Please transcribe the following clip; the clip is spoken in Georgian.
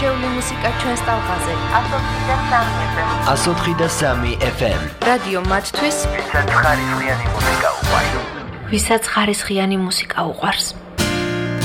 გამორჩეული მუსიკა ჩვენს ტალღაზე. 103.3 FM. რადიო მათთვის, ვისაც ხარისხიანი მუსიკა უყვარს. ვისაც ხარისხიანი მუსიკა უყვარს.